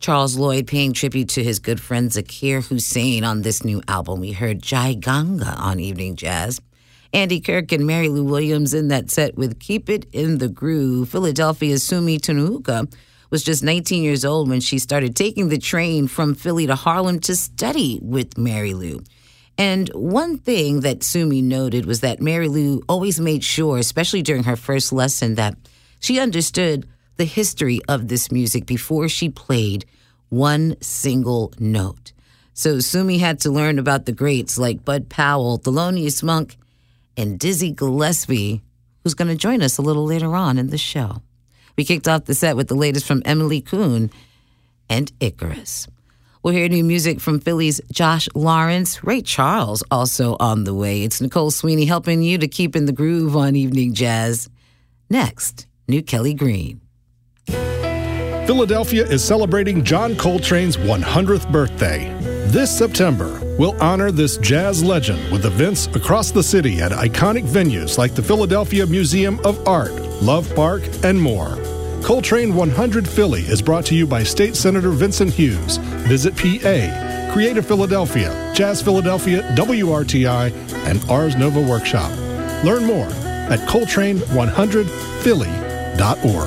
Charles Lloyd paying tribute to his good friend Zakir Hussain on this new album. We heard Jai Ganga on Evening Jazz. Andy Kirk and Mary Lou Williams in that set with Keep It in the Groove. Philadelphia's Sumi Tenuka was just 19 years old when she started taking the train from Philly to Harlem to study with Mary Lou. And one thing that Sumi noted was that Mary Lou always made sure, especially during her first lesson, that she understood the history of this music before she played one single note. So Sumi had to learn about the greats like Bud Powell, Thelonious Monk, and Dizzy Gillespie, who's going to join us a little later on in the show. We kicked off the set with the latest from Emily Kuhn and Icarus. We'll hear new music from Philly's Josh Lawrence, Ray Charles also on the way. It's Nicole Sweeney helping you to keep in the groove on Evening Jazz. Next, new Kelly Green. Philadelphia is celebrating John Coltrane's 100th birthday. This September, we'll honor this jazz legend with events across the city at iconic venues like the Philadelphia Museum of Art, Love Park, and more. Coltrane 100 Philly is brought to you by State Senator Vincent Hughes, Visit PA, Creative Philadelphia, Jazz Philadelphia, WRTI, and Ars Nova Workshop. Learn more at Coltrane100Philly.org.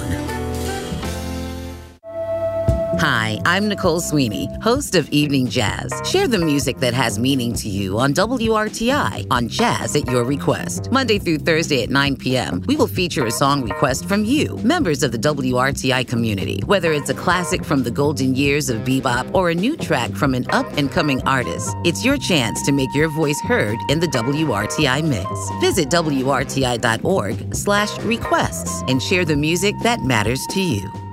Hi, I'm Nicole Sweeney, host of Evening Jazz. Share the music that has meaning to you on WRTI on Jazz at Your Request. Monday through Thursday at 9 p.m., we will feature a song request from you, members of the WRTI community. Whether it's a classic from the golden years of bebop or a new track from an up-and-coming artist, it's your chance to make your voice heard in the WRTI mix. Visit WRTI.org/requests and share the music that matters to you.